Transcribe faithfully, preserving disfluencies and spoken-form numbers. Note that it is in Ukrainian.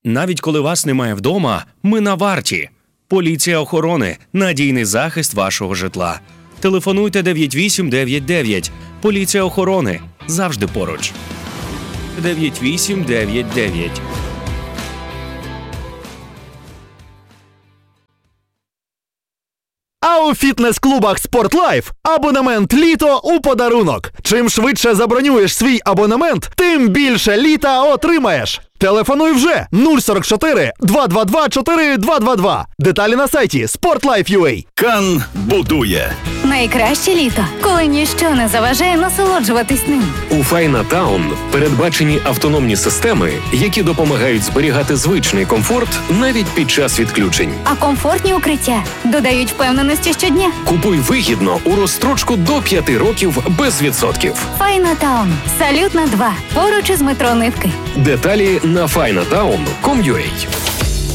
Навіть коли вас немає вдома, ми на варті. Поліція охорони – надійний захист вашого житла. Телефонуйте дев'ять вісім дев'ять дев'ять. Поліція охорони – завжди поруч. дев'ять вісім дев'ять дев'ять. А у фітнес-клубах «Спортлайф» абонемент «Літо» у подарунок. Чим швидше забронюєш свій абонемент, тим більше літа отримаєш. Телефонуй вже нуль сорок чотири два два два чотири два два два. Деталі на сайті спортлайф крапка ю а. Кан будує. Найкраще літо, коли ніщо не заважає насолоджуватись ним. У Файна-Таун передбачені автономні системи, які допомагають зберігати звичний комфорт навіть під час відключень. А комфортні укриття додають впевненості щодня. Купуй вигідно у розстрочку до п'яти років без відсотків. Файна-Таун. Салют на два. Поруч із метро Нивки. Деталі на файна таун крапка ком крапка ю а.